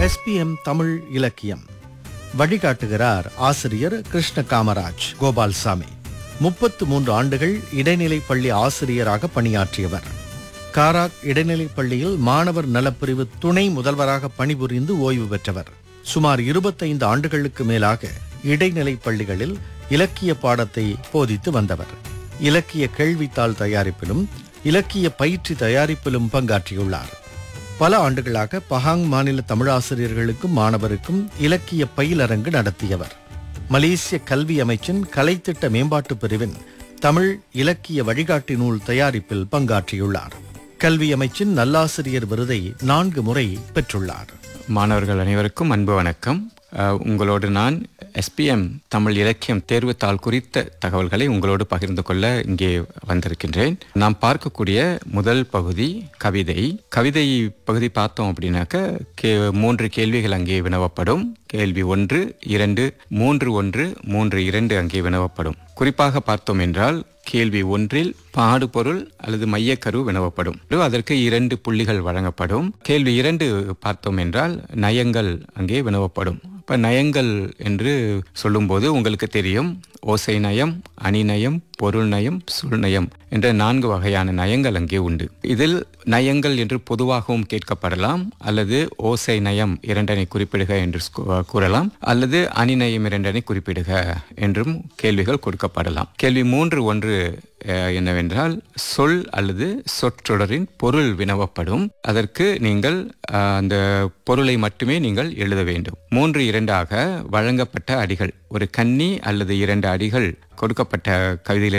SPM Tamil இலக்கியம் வழிகாட்டுகிறார் ஆசிரியர் கிருஷ்ண காமராஜ் கோபால்சாமி. 33 ஆண்டுகள் இடைநிலைப் பள்ளி ஆசிரியராக பணியாற்றியவர். காராக் இடைநிலைப் பள்ளியில் மாணவர் நலப்பிரிவு துணை முதல்வராக பணிபுரிந்து ஓய்வு பெற்றவர். சுமார் 25 ஆண்டுகளுக்கு மேலாக இடைநிலைப் பள்ளிகளில் இலக்கிய பாடத்தை போதித்து வந்தவர். இலக்கிய கேள்வித்தாள் தயாரிப்பிலும் இலக்கிய பயிற்சி தயாரிப்பிலும் பங்காற்றியுள்ளார். பல ஆண்டுகளாக பஹாங் மாநில தமிழாசிரியர்களுக்கும் மாணவருக்கும் இலக்கிய பயிலரங்கு நடத்தியவர். மலேசிய கல்வி அமைச்சின் கலைத்திட்ட மேம்பாட்டு பிரிவின் தமிழ் இலக்கிய வழிகாட்டி நூல் தயாரிப்பில் பங்காற்றியுள்ளார். கல்வி அமைச்சின் நல்லாசிரியர் விருதை 4 முறை பெற்றுள்ளார். மாணவர்கள் அனைவருக்கும் அன்பு வணக்கம். உங்களோடு நான் எஸ்பிஎம் தமிழ் இலக்கியம் தேர்வுத்தாள் குறித்த தகவல்களை உங்களோடு பகிர்ந்து கொள்ள இங்கே வந்திருக்கின்றேன். நாம் பார்க்கக்கூடிய முதல் பகுதி கவிதை. கவிதை பகுதி பார்த்தோம் அப்படின்னாக்க 3 கேள்விகள் அங்கே வினவப்படும். கேள்வி 1, 2, 3, 1, 3, 2 அங்கே வினவப்படும். குறிப்பாக பார்த்தோம் என்றால் கேள்வி 1 பாடுபொருள் அல்லது மையக்கரு வினவப்படும். அதற்கு 2 புள்ளிகள் வழங்கப்படும். கேள்வி 2 பார்த்தோம் என்றால் நயங்கள் அங்கே வினவப்படும். இப்ப நயங்கள் என்று சொல்லும்போது உங்களுக்கு தெரியும், ஓசை நயம், அணிநயம், பொருள் நயம், சுழ்நயம் என்ற 4 வகையான நயங்கள் அங்கே உண்டு. இதில் நயங்கள் என்று பொதுவாகவும் கேட்கப்படலாம், அல்லது ஓசை நயம் 2 குறிப்பிடுக என்று கூறலாம், அல்லது அணிநயம் 2 குறிப்பிடுக என்றும் கேள்விகள் கொடுக்கப்படலாம். கேள்வி 3.1 என்னவென்றால் சொல் அல்லது சொற்றொடரின் பொருள் வினவப்படும். அதற்கு நீங்கள் அந்த பொருளை மட்டுமே நீங்கள் எழுத வேண்டும். 3.2 வழங்கப்பட்ட அடிகள், ஒரு கன்னி அல்லது 2 அடிகள் கொடுக்கப்பட்ட கவிதையில்